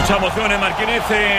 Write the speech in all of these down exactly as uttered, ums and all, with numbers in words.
Mucha emoción en Martínez,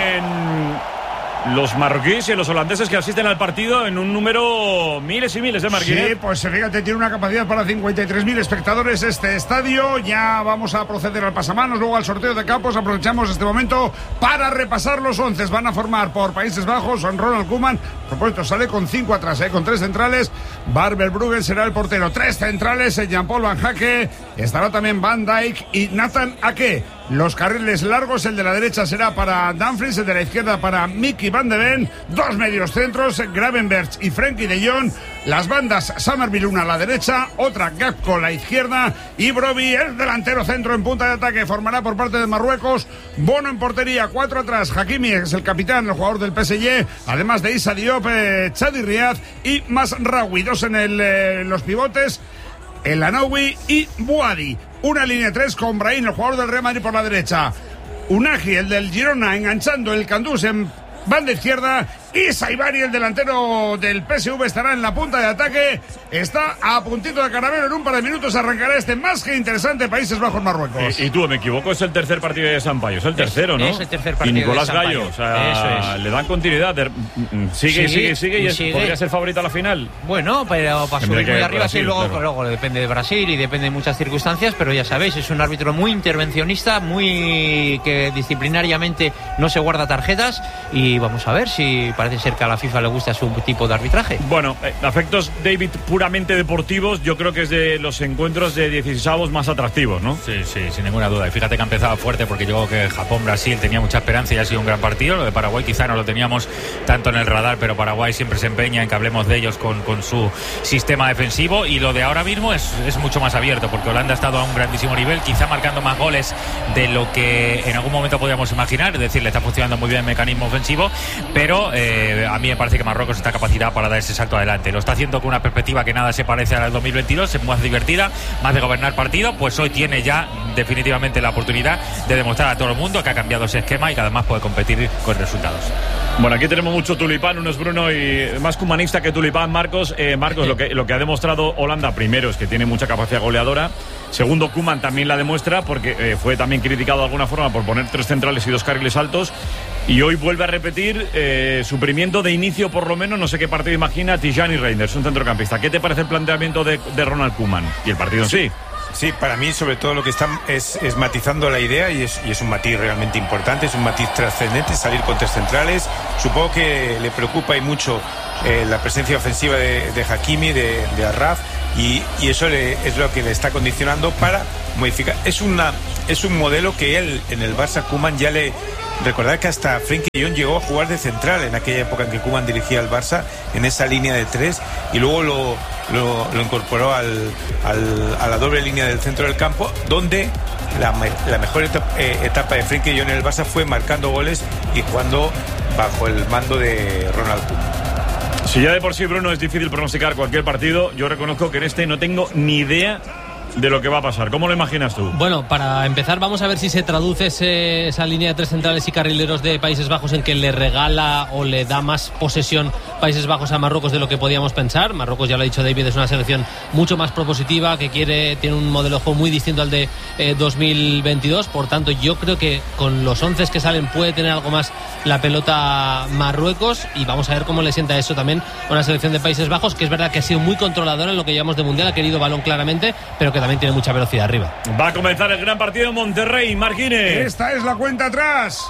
en los marroquíes y los holandeses que asisten al partido en un número miles y miles de Martínez. Sí, pues fíjate, tiene una capacidad para cincuenta y tres mil espectadores este estadio. Ya vamos a proceder al pasamanos, luego al sorteo de campos. Aprovechamos este momento para repasar los once. Van a formar por Países Bajos son Ronald Koeman, por supuesto sale con cinco atrás, ¿eh? con tres centrales. Barbel Bruggen será el portero, tres centrales, Jean-Paul Van Hake, estará también Van Dijk y Nathan Ake. Los carriles largos, el de la derecha será para Dumfries, el de la izquierda para Mickey Van de Ven, dos medios centros, Gravenberch y Frenkie de Jong, las bandas Summerville una a la derecha, otra Gakpo a la izquierda y Brobbey, el delantero centro en punta de ataque, formará por parte de Marruecos. Bono en portería, cuatro atrás, Hakimi es el capitán, el jugador del P S G, además de Issa Diop, eh, Chadi Riad y Masraoui, dos en el, eh, los pivotes, El Anaoui y Boadi. Una línea tres con Brahim, el jugador del Real Madrid por la derecha. Unagi, el del Girona, enganchando el Candús en banda izquierda. Y Saibari, el delantero del P S V, estará en la punta de ataque. Está a puntito de caramelo. En un par de minutos arrancará este más que interesante Países Bajos-Marruecos. Y, y tú, me equivoco, es el tercer partido de Sampaio. Es el tercero, ¿no? Es el tercer partido y Nicolás de Sampaio. Gallo, o sea, Eso es. le dan continuidad. De, sigue, Sí, sigue, sigue y es, sigue. podría ser favorito a la final. Bueno, pero para subir muy arriba, Brasil, sí, luego, claro. luego depende de Brasil y depende de muchas circunstancias, pero ya sabéis, es un árbitro muy intervencionista, muy que disciplinariamente no se guarda tarjetas y vamos a ver si parece ser que a la FIFA le gusta su tipo de arbitraje. Bueno, eh, afectos, David, puramente deportivos, yo creo que es de los encuentros de dieciseisavos más atractivos, ¿no? Sí, sí, sin ninguna duda. Y fíjate que ha empezado fuerte porque yo creo que Japón-Brasil tenía mucha esperanza y ha sido un gran partido. Lo de Paraguay quizá no lo teníamos tanto en el radar, pero Paraguay siempre se empeña en que hablemos de ellos con, con su sistema defensivo, y lo de ahora mismo es, es mucho más abierto porque Holanda ha estado a un grandísimo nivel, quizá marcando más goles de lo que en algún momento podíamos imaginar, es decir, le está funcionando muy bien el mecanismo ofensivo, pero eh, a mí me parece que Marruecos está capacidad para dar ese salto adelante. Lo está haciendo con una perspectiva que nada se parece a la del dos mil veintidós, es más divertida, más de gobernar partido, pues hoy tiene ya definitivamente la oportunidad de demostrar a todo el mundo que ha cambiado ese esquema y que además puede competir con resultados. Bueno, aquí tenemos mucho tulipán, uno es Bruno y más humanista que tulipán, Marcos. Eh, Marcos, lo que, lo que ha demostrado Holanda, primero, es que tiene mucha capacidad goleadora. Segundo, Koeman también la demuestra porque eh, fue también criticado de alguna forma por poner tres centrales y dos carriles altos. Y hoy vuelve a repetir eh, suprimiento de inicio, por lo menos, no sé qué partido imagina, Tijani Reinders, un centrocampista. ¿Qué te parece el planteamiento de, de Ronald Koeman? Y el partido en sí. Sí, para mí sobre todo lo que están es, es matizando la idea y es, y es un matiz realmente importante, es un matiz trascendente, salir con tres centrales. Supongo que le preocupa y mucho eh, la presencia ofensiva de, de Hakimi, de, de Arraf, y, y eso le, es lo que le está condicionando para modificar. Es, una, es un modelo que él en el Barça, Koeman, ya le... Recordad que hasta Frenkie de Jong llegó a jugar de central en aquella época en que Koeman dirigía al Barça, en esa línea de tres, y luego lo, lo, lo incorporó al, al, a la doble línea del centro del campo, donde la, la mejor etapa, eh, etapa de Frenkie de Jong en el Barça fue marcando goles y jugando bajo el mando de Ronald Koeman. Si ya de por sí, Bruno, es difícil pronosticar cualquier partido, yo reconozco que en este no tengo ni idea de lo que va a pasar. ¿Cómo lo imaginas tú? Bueno, para empezar vamos a ver si se traduce ese, esa línea de tres centrales y carrileros de Países Bajos en que le regala o le da más posesión Países Bajos a Marruecos de lo que podíamos pensar. Marruecos, ya lo ha dicho David, es una selección mucho más propositiva, que quiere, tiene un modelo de juego muy distinto al de eh, dos mil veintidós. Por tanto, yo creo que con los once que salen puede tener algo más la pelota Marruecos, y vamos a ver cómo le sienta eso también a una selección de Países Bajos, que es verdad que ha sido muy controladora en lo que llamamos de mundial, ha querido balón claramente, pero que también tiene mucha velocidad arriba. Va a comenzar el gran partido en Monterrey, Marquines. Esta es la cuenta atrás.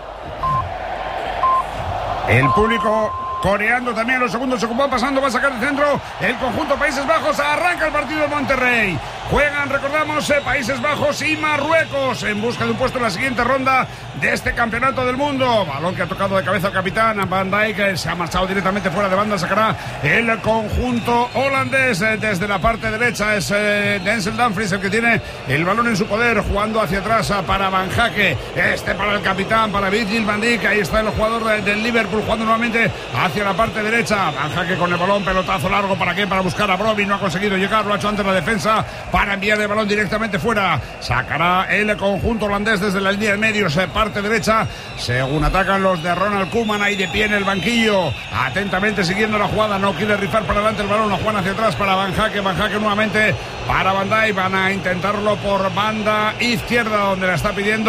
El público coreando también los segundos, se ocupó pasando, va a sacar el centro el conjunto Países Bajos. Arranca el partido de Monterrey. Juegan, recordamos, eh, Países Bajos y Marruecos en busca de un puesto en la siguiente ronda de este campeonato del mundo. Balón que ha tocado de cabeza al capitán Van Dijk, se ha marchado directamente fuera de banda, sacará el conjunto holandés. Eh, desde la parte derecha es eh, Denzel Dumfries el que tiene el balón en su poder, jugando hacia atrás para Van Hake, este para el capitán, para Virgil van Dijk. Ahí está el jugador de, del Liverpool jugando nuevamente hacia la parte derecha. Van Hake con el balón, pelotazo largo, ¿para qué? Para buscar a Brobbey, no ha conseguido llegar, lo ha hecho antes la defensa para enviar el balón directamente fuera. Sacará el conjunto holandés desde la línea de medios, parte derecha, según atacan los de Ronald Koeman, ahí de pie en el banquillo, atentamente siguiendo la jugada, no quiere rifar para adelante el balón, lo juegan hacia atrás para Van Hake, Van Hake nuevamente para Van Dijk, van a intentarlo por banda izquierda, donde la está pidiendo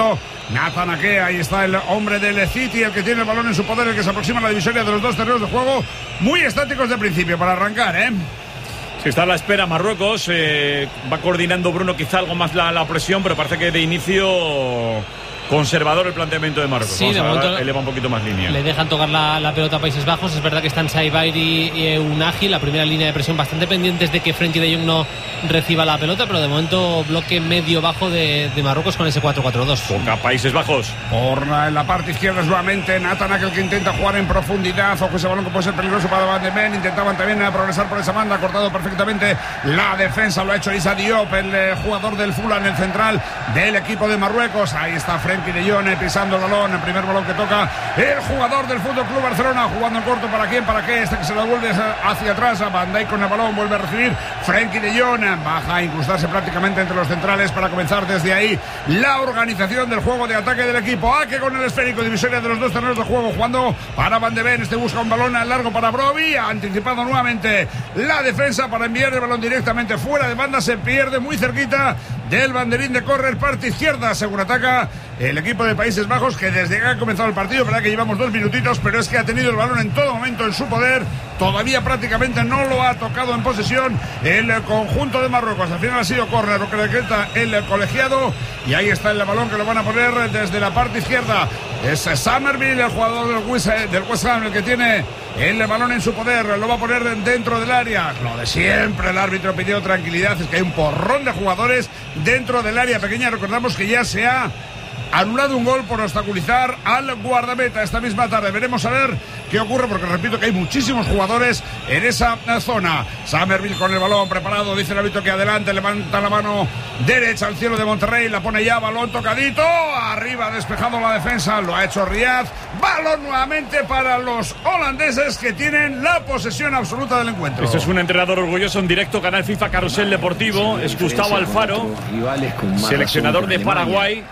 Nathan Ake, ahí está el hombre del City, el que tiene el balón en su poder, el que se aproxima a la divisoria de los dos terrenos de juego, muy estáticos de principio para arrancar, ¿eh? Si está a la espera Marruecos, eh, va coordinando Bruno quizá algo más la, la presión, pero parece que de inicio conservador el planteamiento de Marruecos. Sí, Vamos de a momento ver, eleva un poquito más línea. Le dejan tocar la, la pelota a Países Bajos. Es verdad que están Saibairi y Unagi, la primera línea de presión, bastante pendientes de que Frenkie de Jong no reciba la pelota, pero de momento bloque medio bajo de, de Marruecos con ese cuatro cuatro dos. Toca Países Bajos. Por la, en la parte izquierda nuevamente Nathan Ake, el que intenta jugar en profundidad. Ojo, ese balón que puede ser peligroso para Van de Ven. Intentaban también a progresar por esa banda, ha cortado perfectamente la defensa, lo ha hecho Issa Diop, el eh, jugador del Fulham, el central del equipo de Marruecos. Ahí está Frenkie de Jong pisando el balón, el primer balón que toca el jugador del Fútbol Club Barcelona, jugando en corto. ¿Para quién? ¿Para qué? Este que se lo devuelve hacia atrás a Van Dijk con el balón, vuelve a recibir Frenkie de Jong, baja a incrustarse prácticamente entre los centrales para comenzar desde ahí la organización del juego de ataque del equipo. Ake con el esférico, divisoria de los dos terrenos de juego, jugando para Van de Ven. Este busca un balón largo para Brobbey, ha anticipado nuevamente la defensa para enviar el balón directamente fuera de banda, se pierde muy cerquita del banderín de córner, parte izquierda, según ataca el equipo de Países Bajos, que desde que ha comenzado el partido, verdad que llevamos dos minutitos, pero es que ha tenido el balón en todo momento en su poder, todavía prácticamente no lo ha tocado en posesión el conjunto de Marruecos. Al final ha sido córner, lo que decreta el colegiado, y ahí está el balón que lo van a poner desde la parte izquierda. Es Summerville, el jugador del West, del West Ham, el que tiene el balón en su poder, lo va a poner dentro del área. Lo de siempre, el árbitro pidió tranquilidad, es que hay un porrón de jugadores dentro del área pequeña. Recordamos que ya se ha anulado un gol por obstaculizar al guardameta esta misma tarde. Veremos a ver qué ocurre, porque repito que hay muchísimos jugadores en esa zona. Summerville con el balón preparado, dice el árbitro que adelante, levanta la mano derecha al cielo de Monterrey, la pone ya, balón tocadito, arriba despejado la defensa, lo ha hecho Riyad, balón nuevamente para los holandeses, que tienen la posesión absoluta del encuentro. Este es un entrenador orgulloso en directo, Canal FIFA Carrusel Deportivo, es Gustavo Alfaro, seleccionador de Paraguay.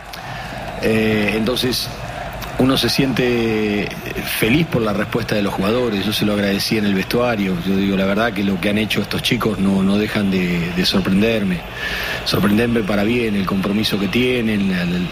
Eh, entonces uno se siente feliz por la respuesta de los jugadores. Yo se lo agradecí en el vestuario. Yo digo, la verdad que lo que han hecho estos chicos no, no dejan de, de sorprenderme sorprenderme para bien, el compromiso que tienen. El, el,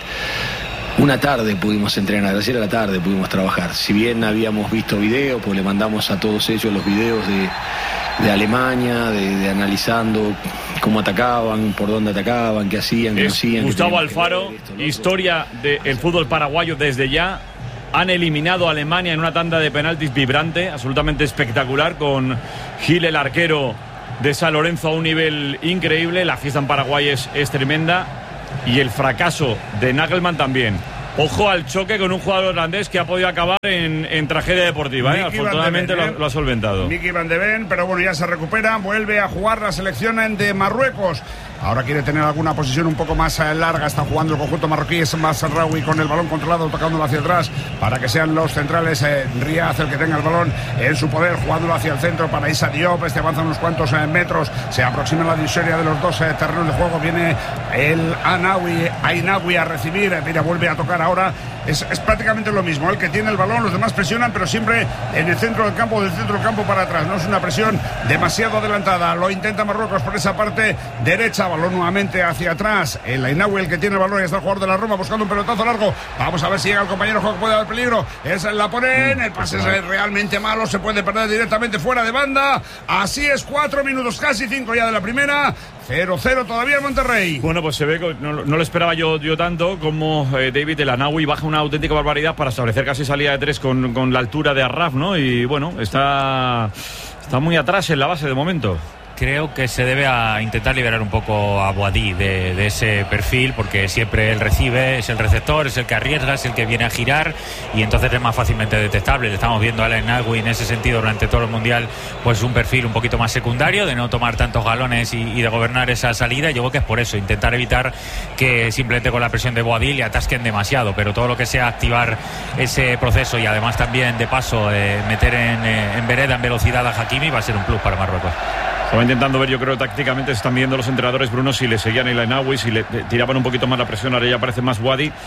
una tarde pudimos entrenar, ayer a la tarde pudimos trabajar. Si bien habíamos visto videos, pues le mandamos a todos ellos los videos de de Alemania, de, de analizando cómo atacaban, por dónde atacaban, qué hacían, qué no hacían. Gustavo Alfaro, historia del fútbol paraguayo desde ya. Han eliminado a Alemania en una tanda de penaltis vibrante, absolutamente espectacular, con Gil, el arquero de San Lorenzo, a un nivel increíble. La fiesta en Paraguay es, es tremenda, y el fracaso de Nagelsmann también. Ojo al choque con un jugador holandés que ha podido acabar en, en tragedia deportiva, ¿eh? Afortunadamente Ven, ¿eh? Lo, lo ha solventado. Mickey Van de Ven, pero bueno, ya se recupera, vuelve a jugar la selección de Marruecos. Ahora quiere tener alguna posición un poco más larga. Está jugando el conjunto marroquí, es Mazraoui con el balón controlado, tocándolo hacia atrás para que sean los centrales. eh, Riyad el que tenga el balón en su poder, jugándolo hacia el centro para Issa Diop. Este avanza unos cuantos eh, metros, se aproxima la divisoria de los dos eh, terrenos de juego. Viene el Anawi, Ainawi a recibir. eh, Mira, vuelve a tocar ahora. Es, es prácticamente lo mismo, el que tiene el balón, los demás presionan, pero siempre en el centro del campo, del centro del campo para atrás. No es una presión demasiado adelantada. Lo intenta Marruecos por esa parte derecha, balón nuevamente hacia atrás. El Ainawi, el que tiene el balón, y está el jugador de la Roma buscando un pelotazo largo. Vamos a ver si llega el compañero, juego, puede haber peligro. Esa la ponen, el pase es realmente malo, se puede perder directamente fuera de banda. Así es, cuatro minutos, casi cinco ya de la primera. cero cero todavía en Monterrey. Bueno, pues se ve que no, no lo esperaba yo, yo tanto, como eh, David El Anawi baja una auténtica barbaridad para establecer casi salida de tres con, con la altura de Arraf, ¿no? Y bueno, está, está muy atrás en la base de momento. Creo que se debe a intentar liberar un poco a Boadí de, de ese perfil, porque siempre él recibe, es el receptor, es el que arriesga, es el que viene a girar, y entonces es más fácilmente detectable. Le estamos viendo a Alain Nagui en ese sentido durante todo el Mundial, pues un perfil un poquito más secundario, de no tomar tantos galones y, y de gobernar esa salida. Yo creo que es por eso, intentar evitar que simplemente con la presión de Boadí le atasquen demasiado, pero todo lo que sea activar ese proceso y además también de paso eh, meter en, eh, en vereda, en velocidad a Hakimi, va a ser un plus para Marruecos. Estaba intentando ver, yo creo, tácticamente se están viendo los entrenadores, Bruno, si le seguían el Ainawi, si le tiraban un poquito más la presión. Ahora ya parece más Wadi.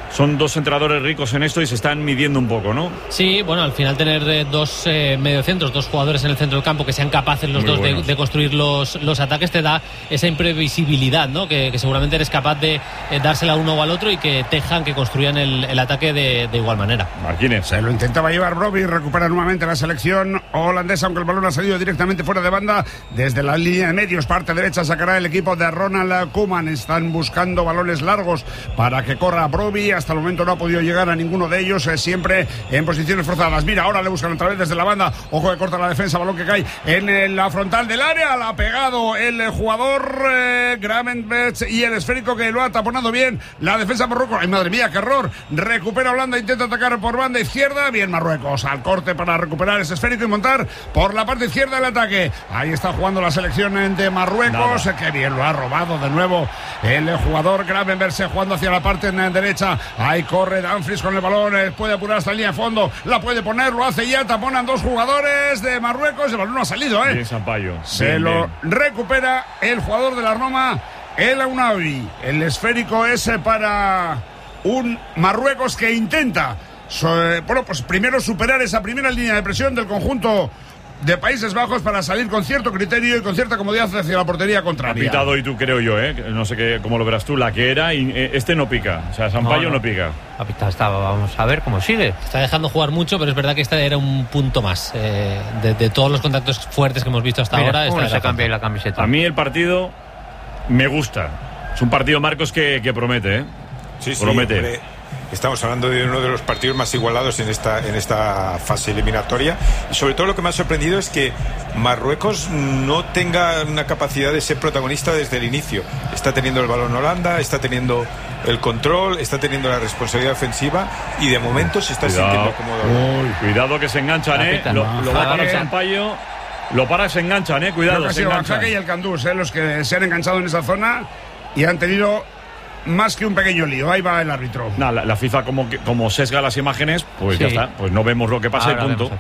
son dos entrenadores ricos en esto y se están midiendo un poco, ¿no? Sí, bueno, al final tener eh, dos eh, mediocentros, dos jugadores en el centro del campo que sean capaces los Muy dos de, de construir los, los ataques, te da esa imprevisibilidad, ¿no? Que, que seguramente eres capaz de eh, dársela a uno o al otro y que tejan, que construyan el, el ataque de, de igual manera. Martínez. Se lo intentaba llevar Brobbey, recupera nuevamente la selección holandesa, aunque el balón ha salido directamente fuera de banda. Desde la línea de medios, parte derecha, sacará el equipo de Ronald Koeman. Están buscando balones largos para que corra Brobbey. Hasta el momento no ha podido llegar a ninguno de ellos, eh, siempre en posiciones forzadas. Mira, ahora le buscan otra vez desde la banda. Ojo que corta la defensa, balón que cae en la frontal del área. La ha pegado el jugador eh, Gravenberch y el esférico que lo ha taponado bien la defensa Marruecos. Ay, madre mía, qué error. Recupera Holanda, intenta atacar por banda izquierda. Bien Marruecos, al corte para recuperar ese esférico y montar por la parte izquierda el ataque. Ahí está jugando la selección de Marruecos. Nada. Qué bien lo ha robado de nuevo el jugador Gravenberch, jugando hacia la parte derecha. Ahí corre Dumfries con el balón, puede apurar hasta la línea de fondo, la puede poner, lo hace ya, taponan dos jugadores de Marruecos, el balón no ha salido, ¿eh? Bien, Sampaio. Se bien, lo bien. recupera el jugador de la Roma, el Aounaoui. El esférico es para un Marruecos que intenta, bueno, pues primero superar esa primera línea de presión del conjunto de Países Bajos para salir con cierto criterio y con cierta comodidad hacia la portería contraria. Ha pitado y tú, creo yo, ¿eh? No sé qué, cómo lo verás tú, la que era, y eh, este no pica. O sea, Sampaio no, no. no pica. Ha pitado, estaba, vamos a ver cómo sigue. Está dejando jugar mucho, pero es verdad que este era un punto más. Eh, de, de todos los contactos fuertes que hemos visto hasta Mira, ahora. Esta se la cambia la camiseta. A mí el partido me gusta. Es un partido, Marcos, que, que promete, ¿eh? Sí, sí, promete. Hombre. Estamos hablando de uno de los partidos más igualados en esta, en esta fase eliminatoria. Y sobre todo lo que me ha sorprendido es que Marruecos no tenga una capacidad de ser protagonista desde el inicio. Está teniendo el balón Holanda, está teniendo el control, está teniendo la responsabilidad ofensiva y de momento se está cuidado, sintiendo cómodo. Uy, cuidado que se enganchan, ¿eh? Lo, lo va para Sampaio. Lo para, se enganchan, ¿eh? Cuidado, Creo que se ha sido enganchan. Banjaque y el Candús, ¿eh? Los que se han enganchado en esa zona y han tenido más que un pequeño lío. Ahí va el árbitro. Nah, la, la FIFA como, como sesga las imágenes, pues sí. Ya está. Pues no vemos lo que pasa y punto.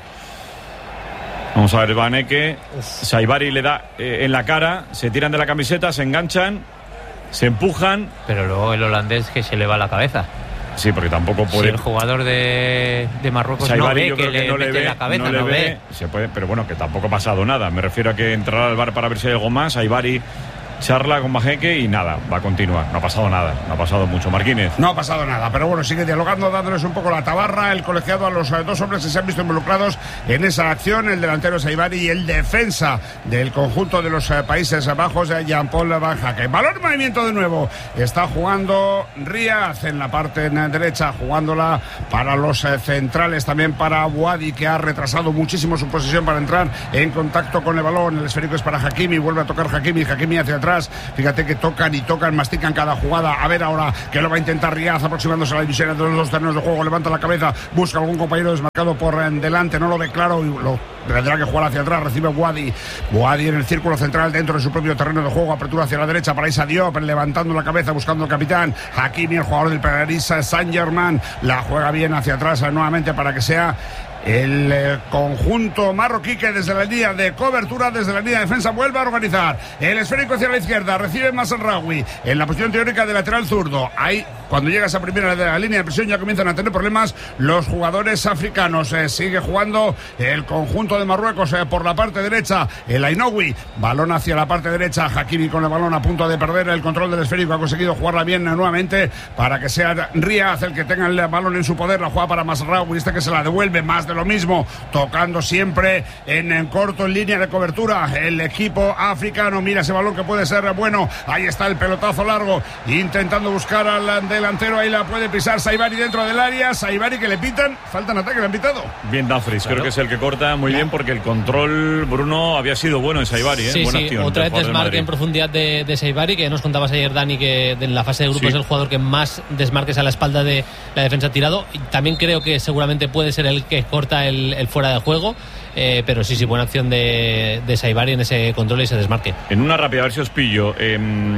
Vamos a ver, Vaneke. Saibari le da eh, en la cara, se tiran de la camiseta, se enganchan, se empujan. Pero luego el holandés que se le va la cabeza. Sí, porque tampoco puede. Si el jugador de, de Marruecos Saibari, no ve que, que le no mete le ve, la cabeza, no, le no ve. ve. Se puede, pero bueno, que tampoco ha pasado nada. Me refiero a que entrará al bar para ver si hay algo más. Saibari charla con Bajeque y nada, va a continuar. No ha pasado nada, no ha pasado mucho. Martínez. No ha pasado nada, pero bueno, sigue dialogando, dándoles un poco la tabarra, el colegiado a los eh, dos hombres que se han visto involucrados en esa acción, el delantero Saibari y el defensa del conjunto de los eh, Países Bajos, eh, Jean-Paul Van Haken. Balón en movimiento de nuevo. Está jugando Riaz en la parte en derecha, jugándola para los eh, centrales, también para Wadi, que ha retrasado muchísimo su posesión para entrar en contacto con el balón. El esférico es para Hakimi, vuelve a tocar Hakimi, Hakimi hacia atrás. Fíjate que tocan y tocan, mastican cada jugada. A ver ahora que lo va a intentar Riaz, aproximándose a la división de los dos terrenos de juego. Levanta la cabeza, busca algún compañero desmarcado por en delante, no lo ve claro y lo tendrá que jugar hacia atrás. Recibe Wadi, Wadi en el círculo central dentro de su propio terreno de juego. Apertura hacia la derecha para Issa Diop, levantando la cabeza, buscando el capitán Hakimi, el jugador del Paris Saint-Germain. La juega bien hacia atrás nuevamente para que sea el eh, conjunto marroquí que desde la línea de cobertura, desde la línea de defensa, vuelve a organizar el esférico hacia la izquierda. Recibe Mazraoui en la posición teórica de lateral zurdo. Ahí, cuando llega esa primera de la línea de presión, ya comienzan a tener problemas los jugadores africanos. Eh, sigue jugando el conjunto de Marruecos eh, por la parte derecha. El Aounaoui, balón hacia la parte derecha. Hakimi con el balón a punto de perder el control del esférico. Ha conseguido jugarla bien eh, nuevamente para que sea Riaz el que tenga el balón en su poder. La juega para Mazraoui, este que se la devuelve. Más de lo mismo, tocando siempre en, en corto, en línea de cobertura el equipo africano. Mira ese balón que puede ser bueno, ahí está el pelotazo largo, intentando buscar al delantero, ahí la puede pisar Saibari dentro del área. Saibari que le pitan, falta en ataque, le han pitado. Bien Dumfries, claro. Creo que es el que corta muy bien, porque el control, Bruno, había sido bueno en Saibari, ¿eh? Sí, Buena sí, acción, otra vez desmarque en profundidad de, de Saibari, que nos contabas ayer, Dani, que en la fase de grupos sí. Es el jugador que más desmarques a la espalda de la defensa ha tirado, y también creo que seguramente puede ser el que corta el, el fuera de juego, eh, pero sí, sí, buena acción de, de Saibari en ese control y ese desmarque. En una rápida, a ver si os pillo, eh,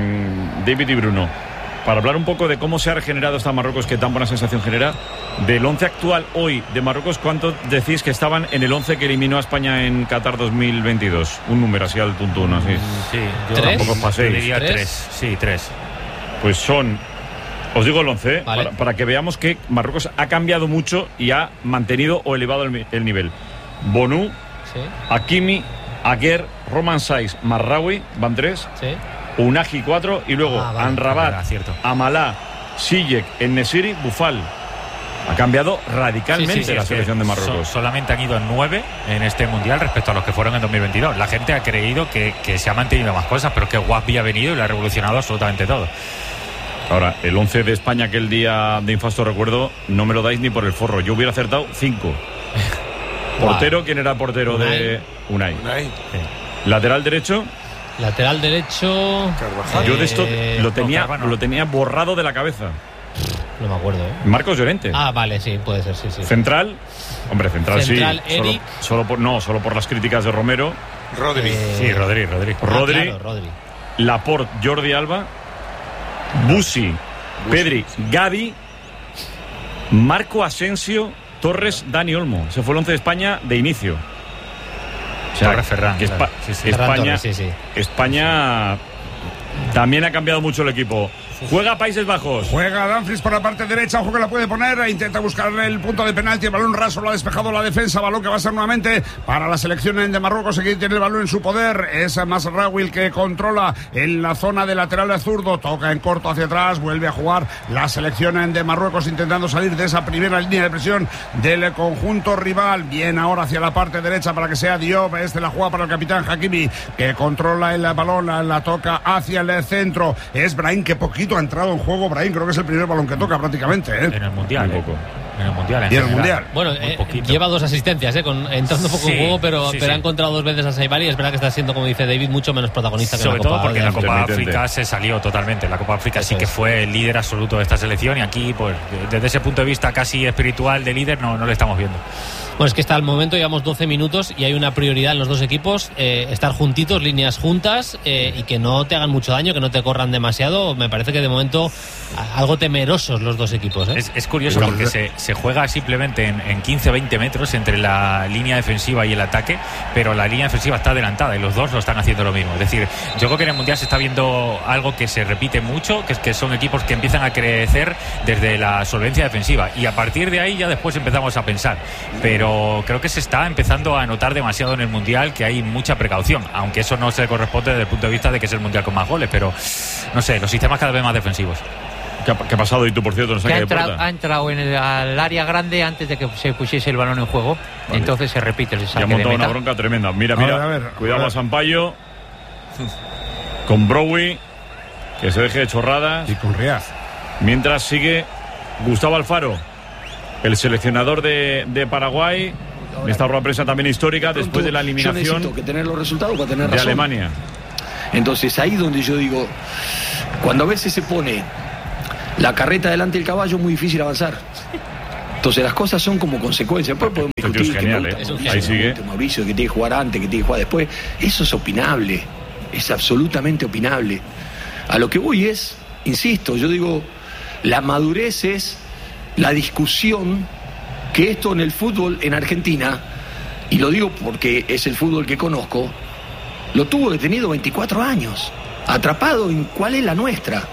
David y Bruno, para hablar un poco de cómo se ha regenerado esta Marruecos, que tan buena sensación genera, del once actual hoy de Marruecos. ¿Cuánto decís que estaban en el once que eliminó a España en Qatar dos mil veintidós? Un número así al tuntún, así. Sí, yo ¿Tres? tampoco paséis. Yo diría tres. Sí, tres. Pues son Os digo el once, ¿eh? Vale. para, para que veamos que Marruecos ha cambiado mucho y ha mantenido o elevado el, el nivel. Bonu, Sí, Hakimi, Aguer, Roman Saiz, Marraoui, van tres, sí. Unagi cuatro y luego Ah, vale. Amrabat, Verdad, cierto. Amalá, Sijek, En-Nesyri, Bufal. Ha cambiado radicalmente Sí, sí, sí, la Es que selección de so- Marruecos. solamente han ido nueve en este mundial respecto a los que fueron en dos mil veintidós. La gente ha creído que, que se ha mantenido más cosas, pero que Wasby ha venido y lo ha revolucionado absolutamente todo. Ahora, el once de España aquel día de infasto recuerdo, no me lo dais ni por el forro. Yo hubiera acertado cinco. Portero, ¿quién era portero de Unai? Unai. Lateral derecho, Lateral derecho. Carvajal. yo de esto eh, lo tenía, no, Carvajal no. lo tenía borrado de la cabeza. No me acuerdo, ¿eh? Marcos Llorente. Ah, vale, sí, puede ser, sí, sí. Central, hombre, central, Central, sí. Solo, Eric. solo por, no, solo por las críticas de Romero. Rodri. Eh, Sí, Rodri, Rodri. ah, Rodri. claro, Rodri. Laporte, Jordi Alba, Busi, Pedri, Gavi, Marco Asensio, Torres, Dani Olmo. Ese fue el once de España de inicio. O Torres, Ferran, que claro. Espa- Sí, sí. Ferran España, Torres, sí, sí. España también ha cambiado mucho el equipo. Juega Países Bajos. Juega Dumfries por la parte derecha, ojo que la puede poner, intenta buscarle el punto de penalti, el balón raso lo ha despejado la defensa, balón que va a ser nuevamente para la selección de Marruecos, que tiene el balón en su poder, es Masraoui el que controla en la zona de lateral de zurdo, toca en corto hacia atrás, vuelve a jugar la selección de Marruecos intentando salir de esa primera línea de presión del conjunto rival, bien ahora hacia la parte derecha para que sea Diop, este la juega para el capitán Hakimi, que controla el balón, la, la toca hacia el centro, es Brahim que poquito ha entrado en juego. Brahim creo que es el primer balón que toca prácticamente, ¿eh? En el mundial. Muy eh. poco. En el mundial. En Y en el general. mundial. Bueno, Muy eh, poquito. lleva dos asistencias, ¿eh? Con, entrando un poco Sí, en juego, pero, sí, pero sí. ha encontrado dos veces a Saibali y es verdad que está siendo, como dice David, mucho menos protagonista que en Sobre la Copa. todo porque en la de- Copa Intermitente. África se salió totalmente. La Copa África sí Eso que es. fue el líder absoluto de esta selección y aquí, pues, desde ese punto de vista casi espiritual de líder, no, no le estamos viendo. Bueno, es que hasta el momento llevamos doce minutos y hay una prioridad en los dos equipos, eh, estar juntitos, líneas juntas eh, y que no te hagan mucho daño, que no te corran demasiado. Me parece que de momento a- algo temerosos los dos equipos, ¿eh? Es, es curioso porque se, se juega simplemente en, en quince a veinte metros entre la línea defensiva y el ataque, pero la línea defensiva está adelantada y los dos lo están haciendo lo mismo. Es decir, yo creo que en el Mundial se está viendo algo que se repite mucho, que es que son equipos que empiezan a crecer desde la solvencia defensiva y a partir de ahí ya después empezamos a pensar. Pero creo que se está empezando a notar demasiado en el Mundial que hay mucha precaución, aunque eso no se corresponde desde el punto de vista de que es el Mundial con más goles, pero no sé, los sistemas cada vez más defensivos. ¿Qué ha, qué ha pasado y tú, por cierto, no Que saque ha de entrado, puerta? ha entrado en el al área grande antes de que se pusiese el balón en juego. Vale. Entonces se repite el Ya ha saque de montado una meta. bronca tremenda. Mira, A mira. ver, a ver, Cuidado a a, ver. Sampaio. Con Browy. Que se deje de chorradas. Y con Riaz. Mientras sigue Gustavo Alfaro, el seleccionador de, de Paraguay. En esta rueda de prensa también histórica, después de la Yo eliminación necesito que tener los resultados para tener de razón. Alemania. Entonces ahí donde yo digo, cuando a veces se pone la carreta delante del caballo, es muy difícil avanzar. Entonces las cosas son como consecuencias. Después podemos Este tío es discutir que genial, me ¿eh? gusta Es un Mauricio, Ahí que me sigue. gusta Mauricio, que tiene que jugar antes, que tiene que jugar después. Eso es opinable. Es absolutamente opinable. A lo que voy es, insisto, yo digo, la madurez es la discusión que esto en el fútbol en Argentina, y lo digo porque es el fútbol que conozco, lo tuvo detenido veinticuatro años, atrapado en cuál es la nuestra.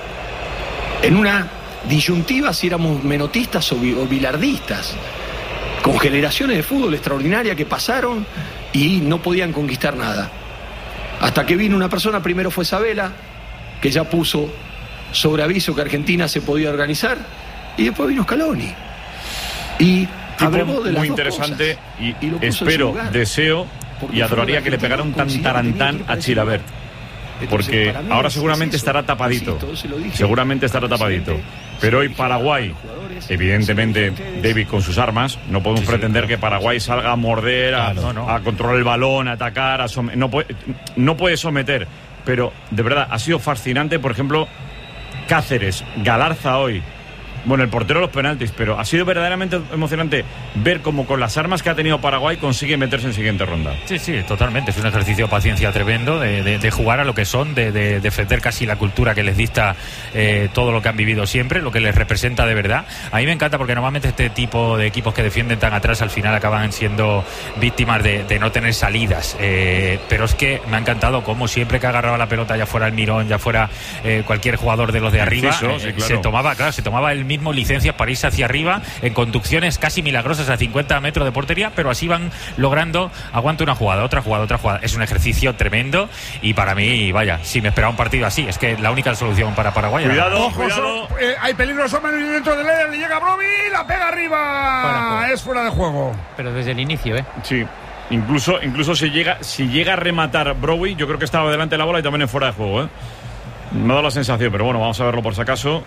En una disyuntiva si éramos menotistas o, bi- o bilardistas, con generaciones de fútbol extraordinarias que pasaron y no podían conquistar nada. Hasta que vino una persona, primero fue Sabela, que ya puso sobre aviso que Argentina se podía organizar, y después vino Scaloni. Y Tipo habló de las muy dos interesante cosas, y, y lo puso en su espero, lugar. deseo Porque y adoraría fue que le pegaran un Argentina tantarantán consideró que tenía que ir a para ese Chilavert. lugar. Porque Entonces, para mí ahora es- seguramente es eso. estará tapadito. Insisto, se lo dije Seguramente estará al tapadito. presidente, Pero hoy se lo dije Paraguay, a los jugadores, evidentemente, se lo dije a ustedes. David con sus armas, no podemos Sí, sí, pretender claro. que Paraguay salga a morder, a, Claro, no, no. a controlar el balón, a atacar, a som- no, puede, no puede someter. Pero de verdad ha sido fascinante, por ejemplo, Cáceres, Galarza hoy, Bueno, el portero los penaltis, pero ha sido verdaderamente emocionante ver cómo con las armas que ha tenido Paraguay consigue meterse en siguiente ronda. Sí, sí, totalmente. Es un ejercicio de paciencia tremendo, de, de, de jugar a lo que son, de, de defender casi la cultura que les dicta eh, todo lo que han vivido siempre, lo que les representa de verdad. A mí me encanta porque normalmente este tipo de equipos que defienden tan atrás al final acaban siendo víctimas de, de no tener salidas. Eh, pero es que me ha encantado cómo siempre que agarraba la pelota, ya fuera el Mirón, ya fuera eh, cualquier jugador de los de arriba, Inciso, sí, eh, claro. se tomaba, claro, se tomaba el mismo licencias para irse hacia arriba en conducciones casi milagrosas a cincuenta metros de portería, pero así van logrando, aguanta una jugada, otra jugada, otra jugada. Es un ejercicio tremendo y para mí, vaya, si me esperaba un partido así, es que la única solución para Paraguay. Cuidado, Ojo, cuidado. so, eh, hay peligro Sommer dentro del área, le llega Brovi, la pega arriba. Fuera de juego. Es fuera de juego. Pero desde el inicio, ¿eh? Sí. Incluso, incluso si llega, si llega a rematar Browi, yo creo que estaba delante de la bola y también en fuera de juego, ¿eh? Me ha dado la sensación, pero bueno, vamos a verlo por si acaso.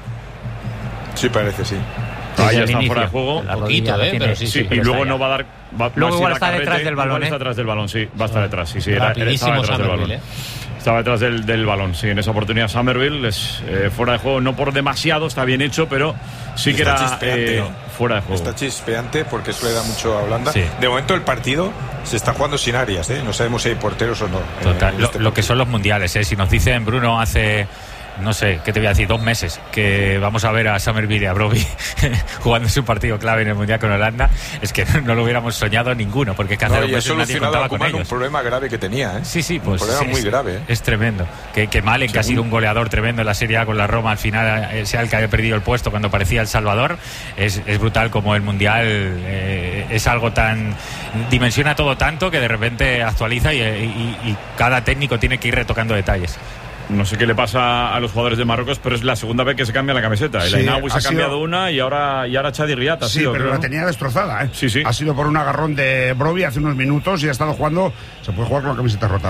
Sí, parece, sí. Desde Ahí el están inicio. fuera de juego. La Poquito, rodilla la ¿eh? tiene. Pero sí, Sí, pero y luego está no ya. va a dar. Va, Luego va a igual ir a está detrás carrete, del balón, igual ¿eh? Está detrás del balón, sí. Va a estar detrás, sí, sí. Era, era- estaba Rapidísimo detrás del Somerville, balón. ¿eh? Estaba detrás del, del balón, sí. En esa oportunidad Somerville es eh, fuera de juego, no por demasiado, está bien hecho, pero sí que Está era chispeante, eh, ¿no? fuera de juego. Está chispeante porque eso le da mucho a Holanda. Sí. De momento el partido se está jugando sin áreas, ¿eh? No sabemos si hay porteros o no. Total, en lo, este lo que partido. son los mundiales, ¿eh? Si nos dicen, Bruno, hace, no sé, ¿qué te voy a decir? Dos meses que vamos a ver a Somerville y a Brobbey jugando su partido clave en el Mundial con Holanda, es que no lo hubiéramos soñado ninguno, porque es que hace No, dos y ha meses nadie solucionado contaba a con Koeman un ellos. problema grave que tenía, ¿eh? Sí, sí, pues un problema es, muy grave, ¿eh? es tremendo. Que, que Malen, que ha sido un goleador tremendo en la Serie A con la Roma, al final eh, sea el que haya perdido el puesto cuando parecía El Salvador. Es, es brutal como el Mundial eh, es algo tan... dimensiona todo tanto que de repente actualiza y, y- y cada técnico tiene que ir retocando detalles. No sé qué le pasa a los jugadores de Marruecos, pero es la segunda vez que se cambia la camiseta. El Sí, Ainaoui se ha ha cambiado sido- una y ahora, y ahora Chadi Riat ha Sí, sido, pero creo, la ¿no? tenía destrozada, ¿eh? Sí, sí. Ha sido por un agarrón de Brovi hace unos minutos y ha estado jugando. Se puede jugar con la camiseta rota.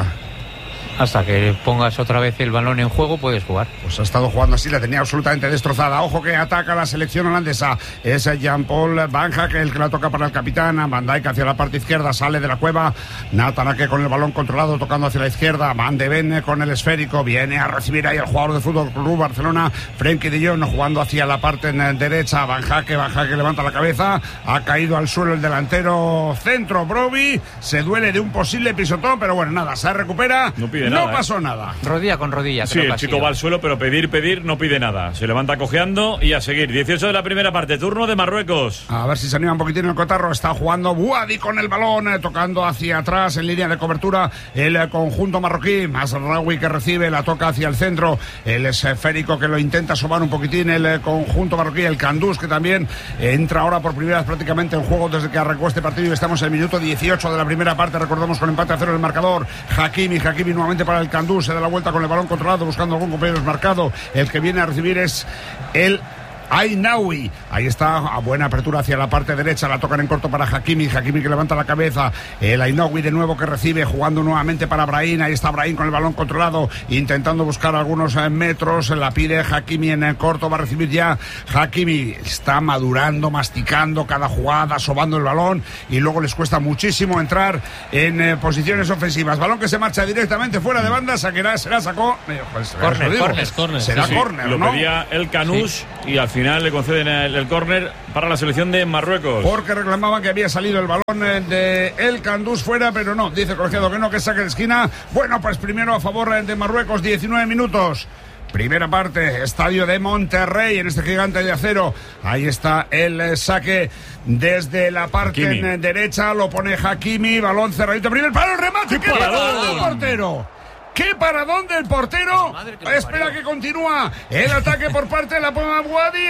Hasta que pongas otra vez el balón en juego, puedes jugar. Pues ha estado jugando así, la tenía absolutamente destrozada. Ojo que ataca la selección holandesa. Es Jean-Paul Van Hake el que la toca para el capitán. Van Dijk hacia la parte izquierda, sale de la cueva. Nathan Ake con el balón controlado, tocando hacia la izquierda. Van de Ven con el esférico. Viene a recibir ahí el jugador de Fútbol Club Barcelona, Frenkie de Jong, jugando hacia la parte en derecha. Van Hake, Van Hake levanta la cabeza. Ha caído al suelo el delantero centro, Brobbey. Se duele de un posible pisotón, pero bueno, nada, se recupera. No pide No nada, ¿eh? pasó nada. Rodilla con rodilla. Sí, creo que el ha chico sido. va al suelo, pero pedir, pedir, no pide nada. Se levanta cojeando y a seguir. dieciocho de la primera parte, turno de Marruecos. A ver si se anima un poquitín el cotarro. Está jugando Buadi con el balón, eh, tocando hacia atrás en línea de cobertura el eh, conjunto marroquí. Masraoui que recibe, la toca hacia el centro. El esférico que lo intenta asomar un poquitín el eh, conjunto marroquí. El Candús que también eh, entra ahora por primera vez prácticamente en juego desde que arrancó este partido. Estamos en el minuto dieciocho de la primera parte. Recordamos con empate a cero el marcador. Hakimi, Hakimi nuevamente para el Candús. Se da la vuelta con el balón controlado, buscando algún compañero desmarcado. El que viene a recibir es el Ainaoui. Ahí está, a buena apertura hacia la parte derecha, la tocan en corto para Hakimi, Hakimi que levanta la cabeza, el Ainaoui de nuevo que recibe, jugando nuevamente para Brahim. Ahí está Brahim con el balón controlado, intentando buscar algunos eh, metros, la pide Hakimi en el corto, va a recibir ya Hakimi. Está madurando, masticando cada jugada, sobando el balón, y luego les cuesta muchísimo entrar en eh, posiciones ofensivas. Balón que se marcha directamente fuera de banda, saquerá, se la sacó eh, pues, Córner, eso digo. córner, córner. Será Sí, sí, córner, lo ¿no? pedía el Canús y al final le conceden el, el córner para la selección de Marruecos. Porque reclamaban que había salido el balón eh, de el Candús fuera, pero no, dice el colegiado que no, que saque de esquina. Bueno, pues primero a favor eh, de Marruecos, diecinueve minutos. Primera parte, estadio de Monterrey, en este gigante de acero. Ahí está el eh, saque desde la parte Hakimi. en, eh, derecha, lo pone Hakimi, balón cerradito, primer palo, el remate, ¡qué paradón del portero! ¡Qué paradón del portero! Madre que lo Espera parió. que continúa el ataque por parte de la Poma Buadi,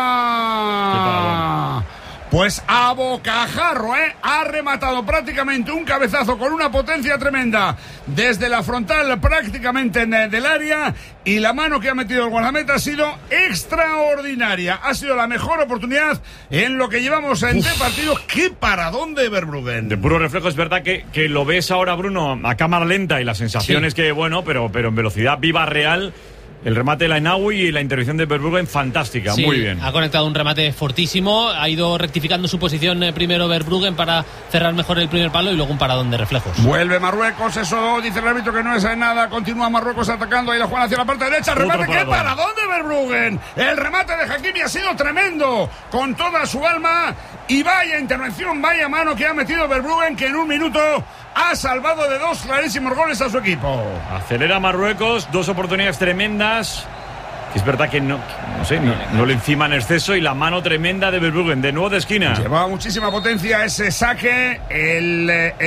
arriba. Pues a bocajarro, ¿eh? Ha rematado prácticamente un cabezazo con una potencia tremenda desde la frontal prácticamente en el del área, y la mano que ha metido el guardameta ha sido extraordinaria. Ha sido la mejor oportunidad en lo que llevamos en este partido. ¡Qué paradón de Verbruggen! De puro reflejo, es verdad que, que lo ves ahora, Bruno, a cámara lenta y la sensación Sí. es que, bueno, pero, pero en velocidad viva real. El remate de la Inaui y la intervención de Verbruggen, fantástica, sí, muy bien. Ha conectado un remate fortísimo, ha ido rectificando su posición eh, primero Verbruggen para cerrar mejor el primer palo y luego un paradón de reflejos. Vuelve Marruecos, eso dice el árbitro que no es nada, continúa Marruecos atacando, ahí la juega hacia la parte derecha, remate, ¿qué paradón de Verbruggen? El remate de Hakimi ha sido tremendo, con toda su alma, y vaya intervención, vaya mano que ha metido Verbruggen, que en un minuto ha salvado de dos clarísimos goles a su equipo. Acelera Marruecos, dos oportunidades tremendas. Es verdad que no, no sé, no, no le encima en exceso, y la mano tremenda de Verbruggen, de nuevo de esquina. Lleva muchísima potencia ese saque, el,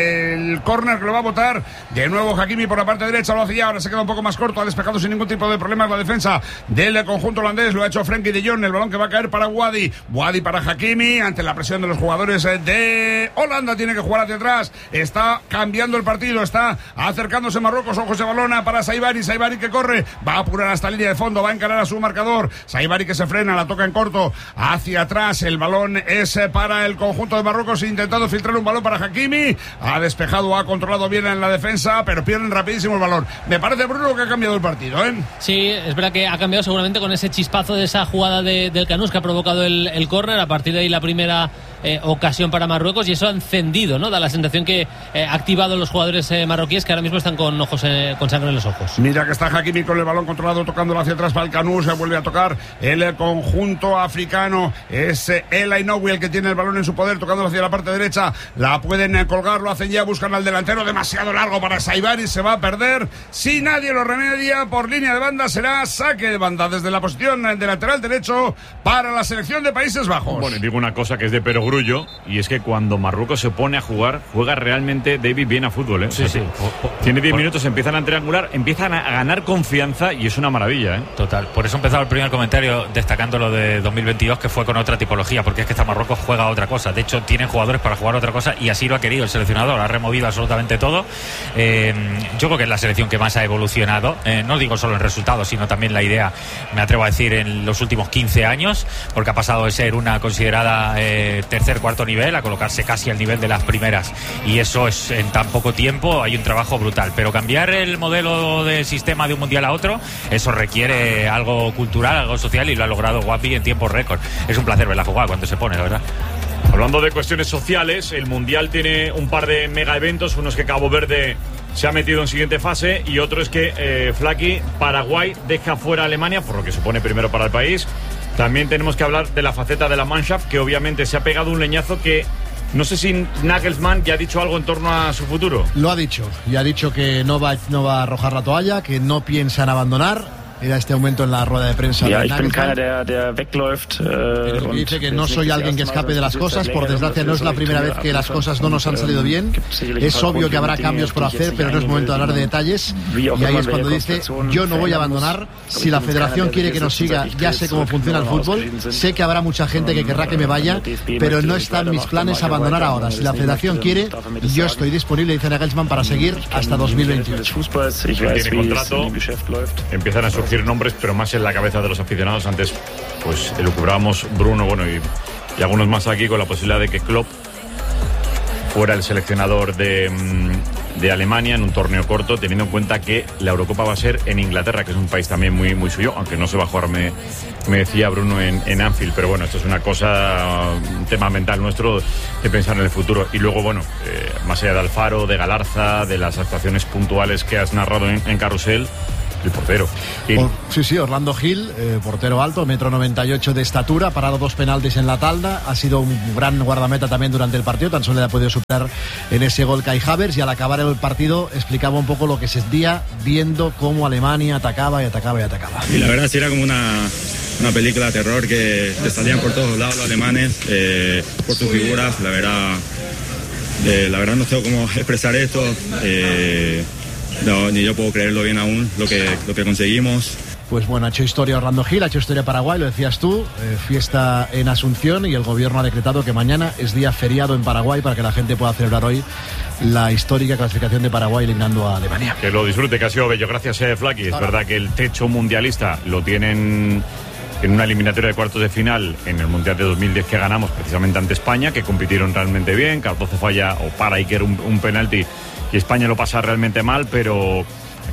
el córner que lo va a botar. De nuevo Hakimi por la parte derecha, lo hacía, ahora se queda un poco más corto, ha despejado sin ningún tipo de problemas la defensa del conjunto holandés, lo ha hecho Frenkie de Jong, el balón que va a caer para Wadi. Wadi para Hakimi, ante la presión de los jugadores de Holanda, tiene que jugar hacia atrás, está cambiando el partido, está acercándose Marruecos, ojos de balona para Saibari, Saibari que corre, va a apurar hasta la línea de fondo, va a encarar a su marcador, Saibari que se frena, la toca en corto, hacia atrás, el balón es para el conjunto de Marruecos, intentando filtrar un balón para Hakimi, ha despejado, ha controlado bien en la defensa, pero pierden rapidísimo el balón. Me parece, Bruno, que ha cambiado el partido, ¿eh? Sí, es verdad que ha cambiado seguramente con ese chispazo de esa jugada de, del Canús que ha provocado el, el córner, a partir de ahí la primera eh, ocasión para Marruecos, y eso ha encendido, ¿no? Da la sensación que eh, ha activado los jugadores eh, marroquíes, que ahora mismo están con ojos eh, con sangre en los ojos. Mira que está Hakimi con el balón controlado, tocándolo hacia atrás para el Canús, se vuelve a tocar el conjunto africano, es el Ainoui el que tiene el balón en su poder, tocándolo hacia la parte derecha, la pueden colgar, lo hacen ya, buscan al delantero, demasiado largo para Saibari, se va a perder, si nadie lo remedia, por línea de banda será saque de banda desde la posición de lateral derecho para la selección de Países Bajos. Bueno, y digo una cosa que es de perogrullo, y es que cuando Marruecos se pone a jugar, juega realmente David bien a fútbol, ¿eh? Sí, o sea, sí. Tiene diez minutos, empiezan a triangular, empiezan a ganar confianza, y es una maravilla, ¿eh? Total, por eso empezaba el primer comentario destacando lo de dos mil veintidós, que fue con otra tipología, porque es que esta Marruecos juega a otra cosa, de hecho tienen jugadores para jugar a otra cosa, y así lo ha querido el seleccionador, ha removido absolutamente todo. eh, yo creo que es la selección que más ha evolucionado, eh, no digo solo en resultados, sino también la idea, me atrevo a decir, en los últimos quince años, porque ha pasado de ser una considerada eh, tercer, cuarto nivel a colocarse casi al nivel de las primeras, y eso es en tan poco tiempo, hay un trabajo brutal, pero cambiar el modelo de sistema de un mundial a otro, eso requiere algo cultural, algo social, y lo ha logrado Guapi en tiempo récord. Es un placer verla jugar cuando se pone, la verdad. Hablando de cuestiones sociales, el Mundial tiene un par de mega eventos, uno es que Cabo Verde se ha metido en siguiente fase, y otro es que eh, Flaky, Paraguay deja fuera a Alemania, por lo que supone primero para el país. También tenemos que hablar de la faceta de la Mannschaft, que obviamente se ha pegado un leñazo que no sé si Nagelsmann ya ha dicho algo en torno a su futuro. Lo ha dicho, y ha dicho que no va, no va a arrojar la toalla, que no piensa en abandonar. Era este momento en la rueda de prensa. Ja, de ich bin keiner, der, der wegläuft. Pero que dice que no soy alguien que escape de las cosas. Por desgracia, no es la primera vez que las cosas no nos han salido bien. Es obvio que habrá cambios por hacer, pero no es momento de hablar de detalles. Y ahí es cuando dice: yo no voy a abandonar. Si la federación quiere que nos siga, ya sé cómo funciona el fútbol. Sé que habrá mucha gente que querrá que me vaya, pero no está en mis planes abandonar ahora. Si la federación quiere, yo estoy disponible, dice Nagelsmann, para seguir hasta dos mil veintiocho. Tiene contrato, empiezan a surgir nombres, pero más en la cabeza de los aficionados. Antes pues elucubrábamos Bruno, bueno, y, y algunos más aquí, con la posibilidad de que Klopp fuera el seleccionador de, de Alemania en un torneo corto, teniendo en cuenta que la Eurocopa va a ser en Inglaterra, que es un país también muy, muy suyo, aunque no se va a jugar, me, me decía Bruno, en, en Anfield. Pero bueno, esto es una cosa, un tema mental nuestro de pensar en el futuro. Y luego, bueno, eh, más allá de Alfaro, de Galarza, de las actuaciones puntuales que has narrado en, en Carrusel, el portero. Or, sí, sí, Orlando Gil, eh, portero alto, metro noventa y ocho de estatura, parado dos penaltis en la talda, ha sido un gran guardameta también durante el partido, tan solo le ha podido superar en ese gol Kai Havertz, y al acabar el partido explicaba un poco lo que se sentía viendo cómo Alemania atacaba y atacaba y atacaba. Y la verdad sí era como una, una película de terror, que te salían por todos lados los alemanes, eh, por sus figuras, la verdad, eh, la verdad no sé cómo expresar esto. eh, No, ni yo puedo creerlo bien aún, lo que, lo que conseguimos. Pues bueno, ha hecho historia Orlando Gil, ha hecho historia Paraguay, lo decías tú, eh, fiesta en Asunción, y el gobierno ha decretado que mañana es día feriado en Paraguay para que la gente pueda celebrar hoy la histórica clasificación de Paraguay eliminando a Alemania. Que lo disfrute, que ha sido bello. Gracias, eh, Flaky. Es verdad que el techo mundialista lo tienen en una eliminatoria de cuartos de final en el Mundial de dos mil diez que ganamos precisamente ante España, que compitieron realmente bien. Cardozo falla o para Iker un, un penalti, y España lo pasa realmente mal, pero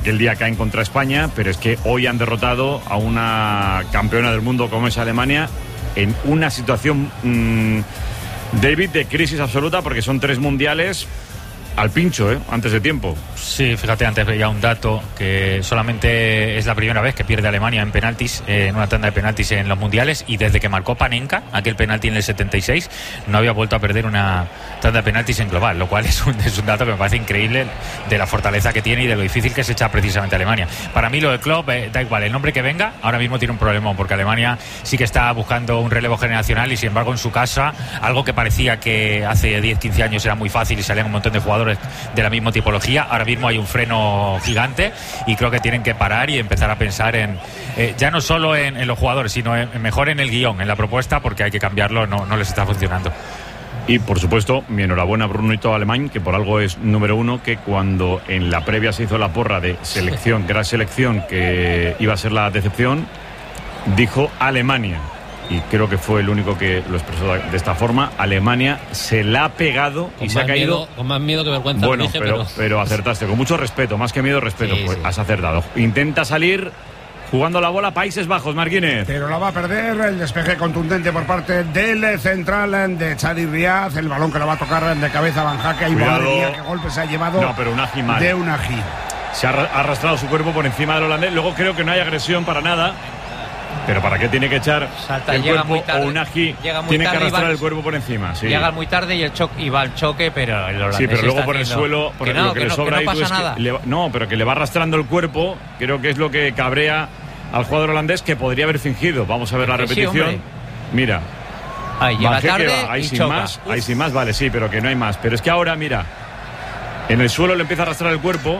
aquel día caen contra España, pero es que hoy han derrotado a una campeona del mundo como es Alemania en una situación, mmm, David, de crisis absoluta, porque son tres mundiales al pincho, ¿eh? Antes de tiempo. Sí, fíjate, antes veía un dato que solamente es la primera vez que pierde Alemania en penaltis, eh, en una tanda de penaltis en los mundiales, y desde que marcó Panenka aquel penalti en el setenta y seis no había vuelto a perder una tanda de penaltis en global, lo cual es un, es un dato que me parece increíble de la fortaleza que tiene y de lo difícil que se echa precisamente Alemania. Para mí lo de Klopp, eh, da igual, el nombre que venga, ahora mismo tiene un problema, porque Alemania sí que está buscando un relevo generacional y sin embargo en su casa, algo que parecía que hace diez, quince años era muy fácil y salían un montón de jugadores de la misma tipología, ahora mismo hay un freno gigante y creo que tienen que parar y empezar a pensar en eh, ya no solo en, en los jugadores, sino en, mejor en el guión, en la propuesta, porque hay que cambiarlo, no, no les está funcionando. Y por supuesto, mi enhorabuena a Brunito Alemán, que por algo es número uno, que cuando en la previa se hizo la porra de selección, gran selección, que iba a ser la decepción, dijo Alemania. Y creo que fue el único que lo expresó de esta forma. Alemania se la ha pegado y se ha caído. Miedo, con más miedo que vergüenza. Bueno, dije, pero, pero... pero acertaste. Con mucho respeto, más que miedo, respeto. Sí, pues sí. Has acertado. Intenta salir jugando la bola Países Bajos, Marquínez. Pero la va a perder. El despeje contundente por parte del central de Chadi Riaz. El balón que la va a tocar de cabeza Van Hake. Y madre qué golpe se ha llevado. No, pero Unagi mal. De Unagi. Se ha arrastrado su cuerpo por encima del holandés. Luego creo que no hay agresión para nada. Pero ¿para qué tiene que echar Salta, el llega cuerpo? O Unagi tiene que arrastrar va, el cuerpo por encima. Sí. Llega muy tarde y el choque y va al choque, pero el holandés sí, pero luego está por el haciendo... suelo, por que no, lo que, que le no, sobra que no ahí pasa es nada. que le, no, pero que le va arrastrando el cuerpo, creo que es lo que cabrea al jugador holandés, que podría haber fingido. Vamos a ver la repetición. Sí, mira. Ahí llega tarde va, ahí y sin choca. más, ahí sin más, vale, sí, pero que no hay más. Pero es que ahora, mira, en el suelo le empieza a arrastrar el cuerpo.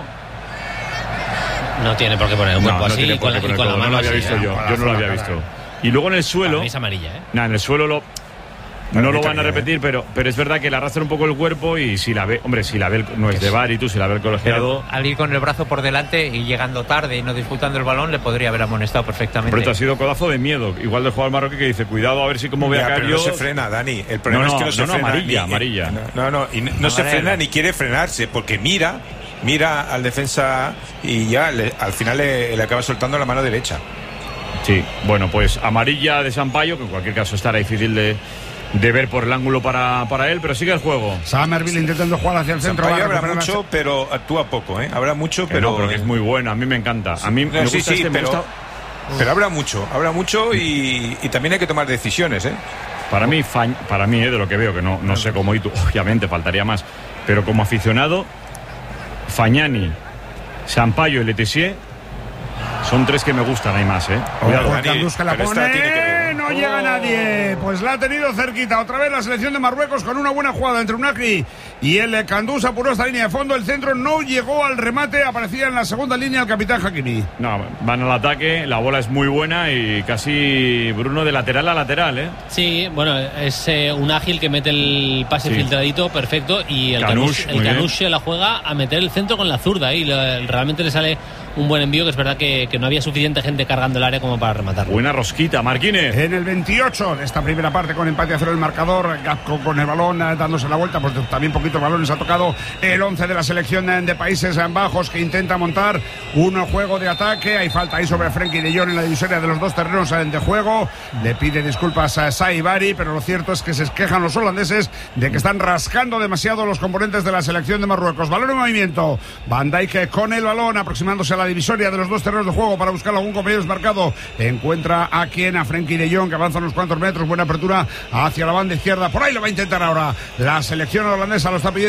No tiene por qué poner el cuerpo no, no así, con, la, y con la mano. No lo había así, visto ¿eh? yo, yo no lo había visto. Y luego en el suelo. Es amarilla, ¿eh? Nah, en el suelo lo. No lo van a repetir, pero, pero es verdad que le arrastra un poco el cuerpo y si la ve, hombre, si la ve el, no es de V A R y tú, si la ve el colegiado. Pero al ir con el brazo por delante y llegando tarde y no disputando el balón, le podría haber amonestado perfectamente. Pero esto ha sido codazo de miedo, igual del jugador marroquí que dice, cuidado a ver si como voy a caer yo. No se frena, Dani. El problema no, no, es que no se no, no, frena. Amarilla, ni, amarilla. No, no, y no, no se frena ni quiere frenarse, porque mira, mira al defensa y ya le, al final le, le acaba soltando la mano derecha. Sí, bueno, pues amarilla de Sampaio, que en cualquier caso estará difícil de, de ver por el ángulo para, para él, pero sigue el juego. Summerville intentando jugar hacia el centro. Sampaio habrá mucho, la... pero actúa poco, ¿eh? Habrá mucho, pero... No, pero que es muy bueno, a mí me encanta. A mí no, me gusta sí, sí, este, pero, me gusta... pero habrá mucho, habrá mucho y, y también hay que tomar decisiones, ¿eh? Para mí, para mí, ¿eh? De lo que veo, que no, no sé cómo, y tú, obviamente faltaría más, pero como aficionado, Fagnani, Sampaio y Letizier son tres que me gustan, hay más, ¿eh? Cuidado, Candús que la pone, que ver, no oh. llega nadie. Pues la ha tenido cerquita. Otra vez la selección de Marruecos con una buena jugada entre Unagi y el Candús apuró esta línea de fondo. El centro no llegó al remate, aparecía en la segunda línea el capitán Hakimi. No, van al ataque, la bola es muy buena y casi Bruno de lateral a lateral, ¿eh? Sí, bueno, es eh, un ágil que mete el pase sí. filtradito, perfecto, y el Canush, el Canush se la juega a meter el centro con la zurda y le, realmente le sale un buen envío, que es verdad que, que no había suficiente gente cargando el área como para rematarlo. Buena rosquita, Marquínez. En el veintiocho de esta primera parte, con empate a cero el marcador, Gapco con el balón dándose la vuelta, pues también poquitos balones ha tocado el once de la selección de Países Bajos, que intenta montar un juego de ataque. Hay falta ahí sobre Frenkie de Jong en la divisoria de los dos terrenos de juego. Le pide disculpas a Saibari, pero lo cierto es que se quejan los holandeses de que están rascando demasiado los componentes de la selección de Marruecos. Balón en movimiento, Van Dijk con el balón, aproximándose a la divisoria de los dos terrenos de juego para buscar algún compañero desmarcado. Encuentra a quien, a Frenkie de Jong, que avanza unos cuantos metros, buena apertura hacia la banda izquierda, por ahí lo va a intentar ahora la selección holandesa, lo está pidiendo